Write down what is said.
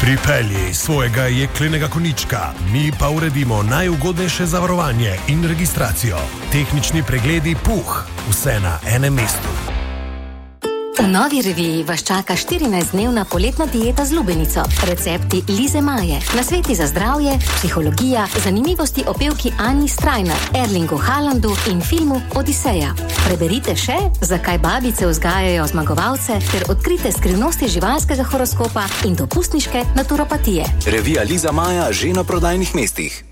Pripelji svojega jeklenega konjička, mi pa uredimo najugodnejše zavarovanje in registracijo. Tehnični pregledi Puh, vse na enem mestu. V novi reviji vas čaka 14-dnevna poletna dieta z lubenico. Recepti Lize Maje, nasveti za zdravje, psihologija, zanimivosti o pevki Anji Strajnar, Erlingu Haalandu in filmu Odiseja. Preberite še, zakaj babice vzgajajo zmagovalce, ter odkrite skrivnosti živalskega horoskopa in dopustniške naturopatije. Revija Liza Maja že na prodajnih mestih.